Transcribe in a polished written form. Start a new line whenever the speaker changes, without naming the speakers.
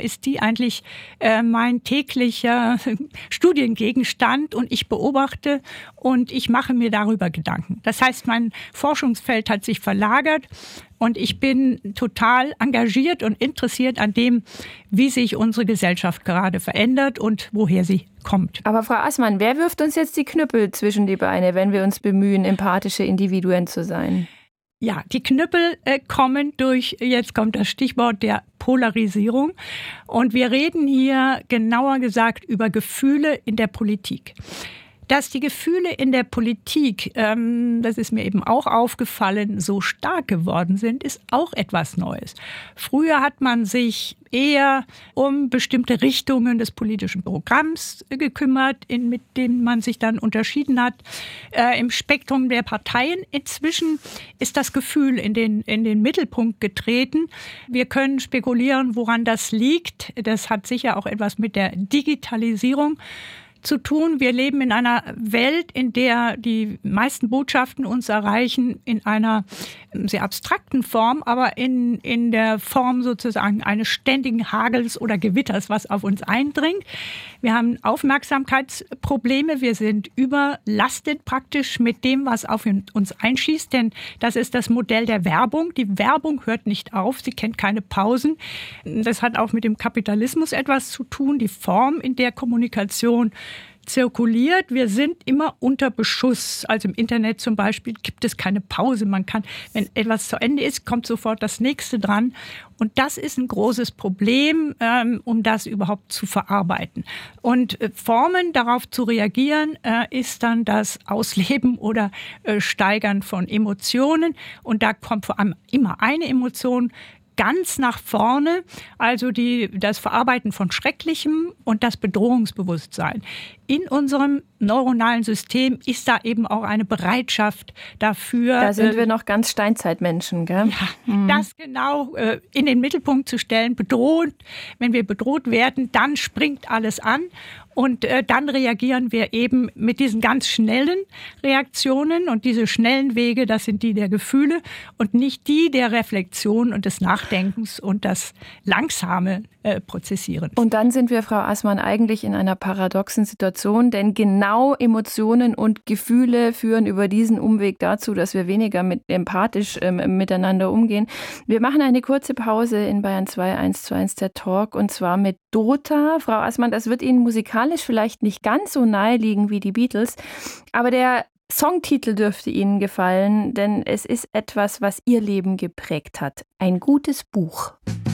ist die eigentlich mein täglicher Studiengegenstand und ich beobachte und ich mache mir darüber Gedanken. Das heißt, mein Forschungsfeld hat sich verlagert und ich bin total engagiert und interessiert an dem, wie sich unsere Gesellschaft gerade verändert und woher sie kommt.
Aber Frau Assmann, wer wirft uns jetzt die Knüppel zwischen die Beine, wenn wir uns bemühen, empathische Individuen zu sein?
Ja, die Knüppel kommen durch, jetzt kommt das Stichwort der Polarisierung. Und wir reden hier genauer gesagt über Gefühle in der Politik. Dass die Gefühle in der Politik, das ist mir eben auch aufgefallen, so stark geworden sind, ist auch etwas Neues. Früher hat man sich eher um bestimmte Richtungen des politischen Programms gekümmert, mit denen man sich dann unterschieden hat im Spektrum der Parteien. Inzwischen ist das Gefühl in den Mittelpunkt getreten. Wir können spekulieren, woran das liegt. Das hat sicher auch etwas mit der Digitalisierung zu tun. Wir leben in einer Welt, in der die meisten Botschaften uns erreichen in einer sehr abstrakten Form, aber in der Form sozusagen eines ständigen Hagels oder Gewitters, was auf uns eindringt. Wir haben Aufmerksamkeitsprobleme. Wir sind überlastet praktisch mit dem, was auf uns einschießt, denn das ist das Modell der Werbung. Die Werbung hört nicht auf. Sie kennt keine Pausen. Das hat auch mit dem Kapitalismus etwas zu tun. Die Form, in der Kommunikation zirkuliert. Wir sind immer unter Beschuss. Also im Internet zum Beispiel gibt es keine Pause. Man kann, wenn etwas zu Ende ist, kommt sofort das nächste dran. Und das ist ein großes Problem, um das überhaupt zu verarbeiten. Und Formen, darauf zu reagieren, ist dann das Ausleben oder Steigern von Emotionen. Und da kommt vor allem immer eine Emotion ganz nach vorne, also das Verarbeiten von Schrecklichem und das Bedrohungsbewusstsein. In unserem neuronalen System ist da eben auch eine Bereitschaft dafür.
Da sind wir noch ganz Steinzeitmenschen, gell?
Ja, das genau in den Mittelpunkt zu stellen, bedroht. Wenn wir bedroht werden, dann springt alles an. Und dann reagieren wir eben mit diesen ganz schnellen Reaktionen. Und diese schnellen Wege, das sind die der Gefühle und nicht die der Reflexion und des Nachdenkens und das langsame Prozessieren.
Und dann sind wir, Frau Assmann, eigentlich in einer paradoxen Situation, denn genau Emotionen und Gefühle führen über diesen Umweg dazu, dass wir weniger empathisch miteinander umgehen. Wir machen eine kurze Pause in Bayern 2, 1:1 der Talk, und zwar mit Dota. Frau Assmann, das wird Ihnen musikalisch vielleicht nicht ganz so nahe liegen wie die Beatles, aber der Songtitel dürfte Ihnen gefallen, denn es ist etwas, was Ihr Leben geprägt hat. Ein gutes Buch.